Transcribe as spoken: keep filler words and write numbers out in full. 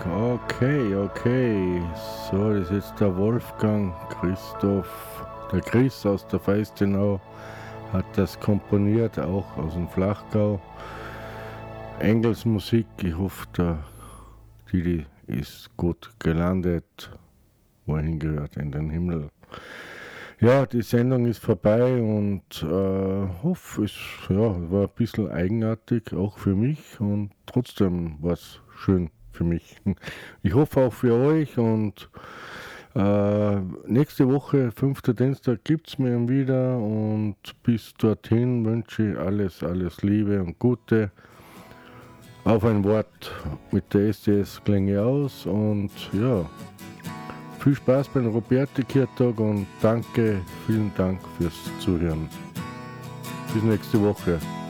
Okay, okay. So, das ist jetzt der Wolfgang Christoph, der Chris aus der Feistenau hat das komponiert, auch aus dem Flachgau. Engelsmusik, ich hoffe, der Didi ist gut gelandet, wohin gehört, in den Himmel. Ja, die Sendung ist vorbei und äh, hoffe, es ja, war ein bisschen eigenartig, auch für mich und trotzdem war es schön für mich. Ich hoffe auch für euch und äh, nächste Woche, fünfter Dienstag, gibt es mir wieder und bis dorthin wünsche ich alles, alles Liebe und Gute. Auf ein Wort mit der S D S Klänge aus und ja, viel Spaß beim Roberti-Kirtag und danke, vielen Dank fürs Zuhören. Bis nächste Woche.